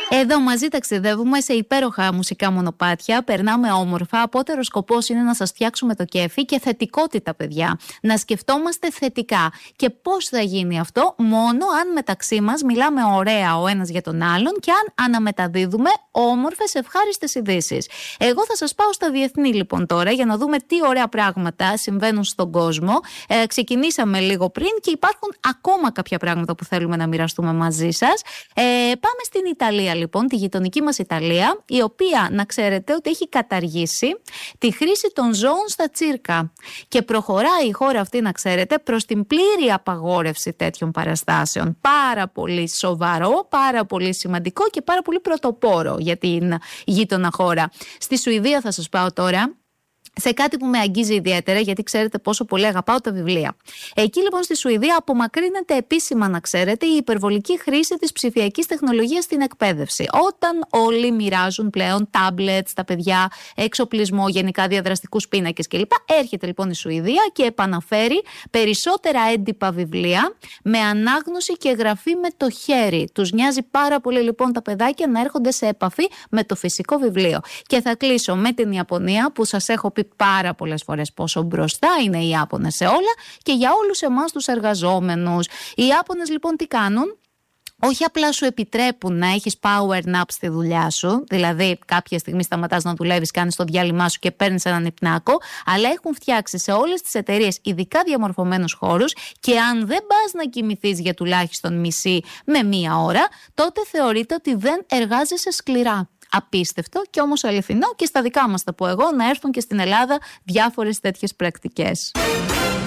Εδώ μαζί ταξιδεύουμε σε υπέροχα μουσικά μονοπάτια, περνάμε όμορφα. Απότερος σκοπός είναι να σας φτιάξουμε το κέφι και θετικότητα, παιδιά. Να σκεφτόμαστε θετικά. Και πώς θα γίνει αυτό? Μόνο αν μεταξύ μας μιλάμε ωραία ο ένας για τον άλλον και αν αναμεταδίδουμε όμορφες, ευχάριστες ειδήσεις. Εγώ θα σας πάω στα διεθνή λοιπόν τώρα για να δούμε τι ωραία πράγματα συμβαίνουν στον κόσμο. Ξεκινήσαμε λίγο πριν και υπάρχουν ακόμα κάποια πράγματα που θέλουμε να μοιραστούμε μαζί σας. Πάμε στην Ιταλία λοιπόν, τη γειτονική μας Ιταλία, η οποία να ξέρετε ότι έχει καταργήσει τη χρήση των ζώων στα τσίρκα και προχωράει η χώρα αυτή, να ξέρετε, προς την πλήρη απαγόρευση τέτοιων παραστάσεων. Πάρα πολύ σοβαρό, πάρα πολύ σημαντικό και πάρα πολύ πρωτοπόρο για την γείτονα χώρα. Στη Σουηδία θα σας πάω τώρα, σε κάτι που με αγγίζει ιδιαίτερα, γιατί ξέρετε πόσο πολύ αγαπάω τα βιβλία. Εκεί λοιπόν στη Σουηδία απομακρύνεται επίσημα, να ξέρετε, η υπερβολική χρήση της ψηφιακής τεχνολογίας στην εκπαίδευση. Όταν όλοι μοιράζουν πλέον τάμπλετ στα παιδιά, εξοπλισμό, γενικά διαδραστικούς πίνακες κλπ. Έρχεται λοιπόν η Σουηδία και επαναφέρει περισσότερα έντυπα βιβλία με ανάγνωση και γραφή με το χέρι. Τους νοιάζει πάρα πολύ λοιπόν τα παιδάκια να έρχονται σε επαφή με το φυσικό βιβλίο. Και θα κλείσω με την Ιαπωνία, που σας έχω πει πάρα πολλές φορές πόσο μπροστά είναι οι Ιάπωνες σε όλα και για όλους εμάς τους εργαζόμενους. Οι Ιάπωνες λοιπόν τι κάνουν? Όχι απλά σου επιτρέπουν να έχεις power nap στη δουλειά σου, δηλαδή κάποια στιγμή σταματάς να δουλεύεις, κάνεις το διάλειμμα σου και παίρνεις έναν υπνάκο, αλλά έχουν φτιάξει σε όλες τις εταιρείες ειδικά διαμορφωμένους χώρους και αν δεν πας να κοιμηθείς για τουλάχιστον μισή με μία ώρα, τότε θεωρείται ότι δεν εργάζεσαι σκληρά. Απίστευτο και όμως αληθινό, και στα δικά μας θα πω εγώ, να έρθουν και στην Ελλάδα διάφορες τέτοιες πρακτικές.